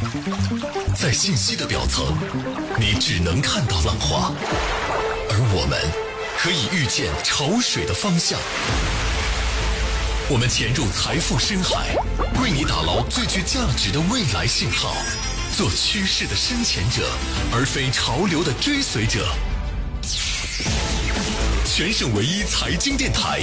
在信息的表层，你只能看到浪花，而我们可以预见潮水的方向。我们潜入财富深海，为你打捞最具价值的未来信号，做趋势的深潜者，而非潮流的追随者。全省唯一财经电台